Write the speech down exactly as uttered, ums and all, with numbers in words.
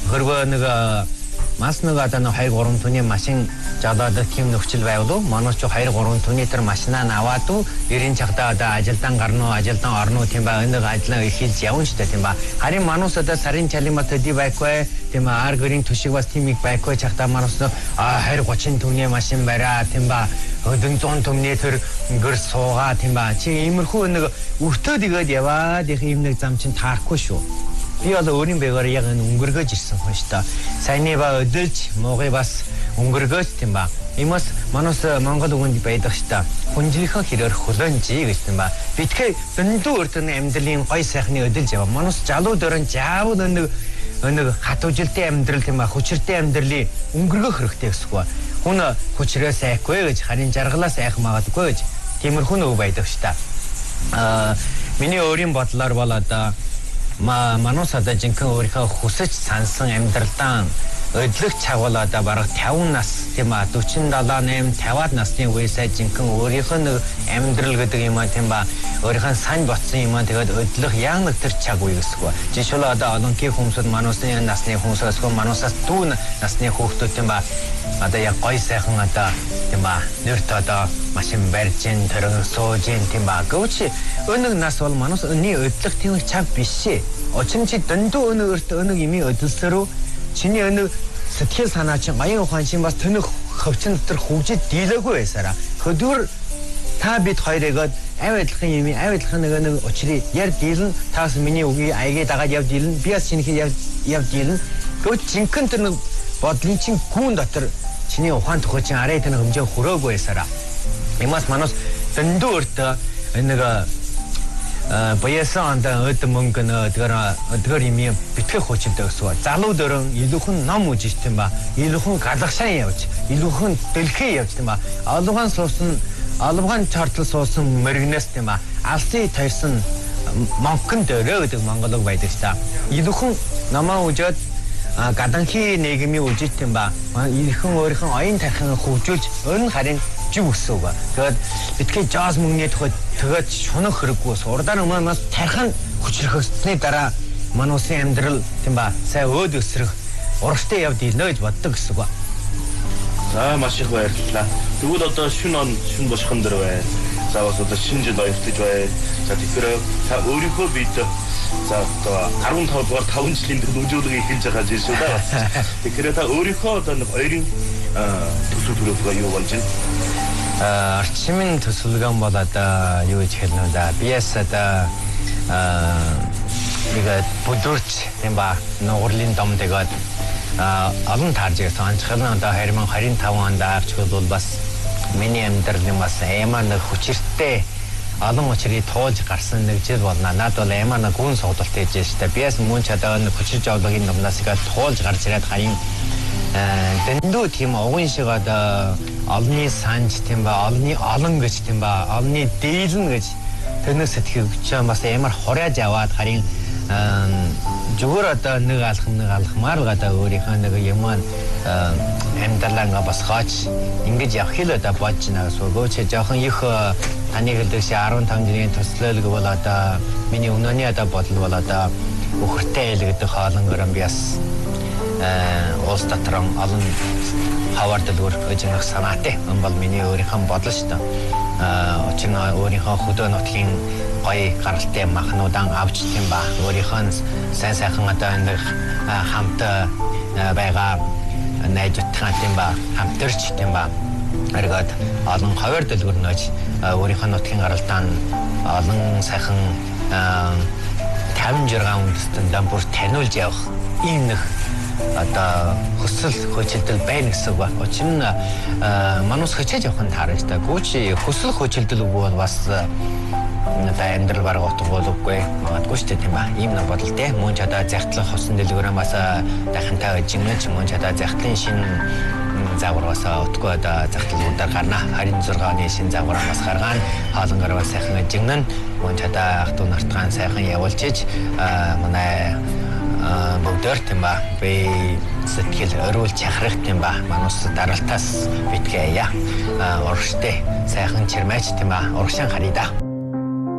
Хөргөө нэг Mas нэг одоо нэг two three түүний машин жолоод тийм нөхцөл байвал манай ч two three түүний тэр машинаа аваад ерэн чагтаа одоо ажилдан гарна уу ажилдан орно уу тийм ба энэ ажлаа ихэлж явна шүү дээ тийм ба харин манус одоо сарын чалима төди байхгүй тийм ба аргэрийн төшиг бас тийм их байхгүй чагтаа манус а two thirty түүний машин бариа тийм ба one hundred түүний тэр гэр суугаа тийм ба чи иймэрхүү нэг өртөөд игээд яваад их юм нэг зам чин таарахгүй шүү. Би одоо өөрийн байгаар яг өнгөргөж ирсэн хүн шүү дээ. Сайны ба өдөлж моогой бас өнгөргөөж тийм ба. Имас манус Монгол үгэнд байдаг шүү дээ. Хүнжлийнхаа хэрээр хөлөнжий гэж тийм ба. Битгий дөндөө өртөний амьдралын гой сайхны өдөлж яваа. Манус жалуу дөрөн жаавал нэг нэг хатуужилтын амьдрал тийм ба. Хүчиртэй амьдралын өнгөргөх хэрэгтэй гэсэн үг. Хүн хүчрээ сайхгүй гэж харин жаргалаа сайх магадгүй гэж тиймэрхүү нэг байдаг шүү дээ. Аа миний өөрийн бодлоор бол одоо ма манус одоо жинхэнэ өөрийнхөө хүсэж сансан амьдралдаа өдлөх чагвал одоо бараг fifty нас тийм ба forty seven fifty насны үеэсээ жинхэнэ өөрийнх нь амьдрал гэдэг юм а тийм ба өөрийнхөө сань ботсон юм а тэгээд өдлөх яг нэг тэр чаг үе гэсэн үг. Жишээл одоо олонгийн хүмүүсд манусны насны хүмүүсээс манусаас дүү насны хүүхдүүд тийм ба одоо яг гой сайхан одоо тийм ба нэрт одоо машин барьж ин тэрэн сууж ин тийм ба гүчи өнөг нас бол манус өний өдлөх тийм чаг биш ээ. Очимчи дөндөө өнөөрт өнөг ими өдөлсөрөө чиний өнөг сэтгэл санаа чинь аян ухаан чинь бас төнөх хөвчин дотор хөгжиж дийлээгүй байсараа хөдөр та бид хоёрыгод авидлахын юм авидлахын нэг нэг очрыг яар дийлэн таас миний үгийг аягээ дагаад яв дийлэн би бас чиний яв яв дийлэн гот жинхэнэ тэр нэг бодлын чинь гүн дотор чиний ухаан төхөө чинь арай тэр хэмжээ хүрээгүй байсараа имас манус дөндөө өртөө нэг баясан анда өд мөнгө өдгөр өдгөр юм битгэх хүчтэй өсвөө. Залуу дөрөн илүүхэн ном үжиж тийм ба. Илүүхэн галахшаан явж, илүүхэн дэлхий явж тийм ба. Алугаан суусан, алугаан чартал суусан мөргнэс тийм ба. Алсын тайсан монкон дөрөө гэдэг монголог байдаг та. Илүүхэн намаа үжээд гаданхи нийгмийн үжиж тийм ба. Илүүхэн өөрийнхөө оюун тархин хөгжүүлж өн харин жиг өсөв. Тэгээд битгий жаз мөнгөний тохиол тэгээд шунах хэрэггүй урдаар манаас тархан хүчрхэгсний дараа мануусын амьдрал тийм ба сая өөд өсрөх урагштай явд илнэ гэж боддог гэсэн үг. За маш их баярлалаа. Тэгвэл одоо шүн он шүн бошхон дэр бай. За бас одоо шинэ жил оёртож бай. За тэгэхээр та өөрийнхөө бид за одоо five дугаар five жилийн төлөвлөгөөг хийж байгаа зүйл шүү дээ. Тэгэхээр та өөрийнхөө одоо нэг хоёрын төсөв төлөвлөгөө юу болж байна? Орчмын төсөлгөн бол одоо юу гэж хэлнэ вэ? Биэс одоо нэг бүдүүрч тийм ба нугурлын дом дэгээд олон таарж байсан. Анчхална одоо twenty twenty-five онд авч бол бас миний амьдралын бас ямар нэг хүчиртэй олон учрыг туулж гарсан нэг жил болно. Наад бол ямар нэг гүн согдолт хийж штэ. Биэс мөн ч одоо нэг хүчирж авлагын номнаас ихэд туулж гарч ирээд харин дэндүү тийм угын шиг одоо олны санж тийм ба олны олон гэж тийм ба олны дийлэн гэж тэрнээс сэтгэвч бас ямар хуряаж аваад харин зүгээр одоо нэг алхам нэг алхмаар л одоо өөрийнхөө нэг юм амьдралаа бас хаач ингэж явах хэл одоо бодож байна гэсэн үг. Гөөч жоохон их таны хэлдэг шиг fifteen жилийн төслөл гэвэл одоо миний өнөөний одоо бодол бол одоо өхөртэй айл гэдэг хоолонгоор би бас улс дотор олон хавар дэлгүүр гэж нэг санаатай. Энэ бол миний өөрийнхөө бодол шүү дээ. Учир нь өөрийнхөө хөдөө нутгийн гоё гаралтай махнуудаа авч тийм ба. Өөрийнхөө сайн сайхан одоо энэ хамт байгаа найзуудтай тийм ба хамтарч тийм ба. Аргаад олон хавар дэлгүүр нөөж өөрийнхөө нутгийн гаралтай олон сайхан fifty six үндэстэн бүр таниулж явах ийм нэг одоо хөсөл хөжилдөл байна гэсэн үг. Учир нь манус хөчөж явах нь таарч та. Гүүч хөсөл хөжилдөл үг бол бас одоо амьдрал бараг утгуулгүй магадгүй шүү дээ тийм ба. Ийм нэг бодолтой. Мөн ч одоо захидлах хосон дэлгүүрээ бас дахинтай жимнэж мөн ч одоо захидлын шинэ загвараас утгүй одоо захидлуудаар гарна. twenty-six оны шинэ загвараа бас гаргаана. Хаалангаар бас сайхан жимнэн мөн ч одоо ах トゥ нартгаан сайхан явуулж иж манай бүгдээр тийм ба би сэтгэл өрөөл чахрах тийм ба манус даралтаас битгээ яа урагштай сайхан чирмэч тийм ба урагшаан харida.